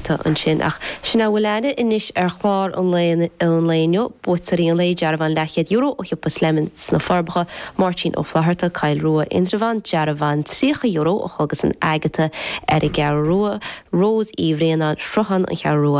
airta an sin ach sinna bhfuilene inis chlár an léineo buitarí an lei dearbh an €100 ó hiúpas lemon sna forbacha Martin ó Flaharta Cail Rua Indravan dearbh €3 ó chugus an agata ar I gar Rua Rose Ivriana Struhan an Chear Rua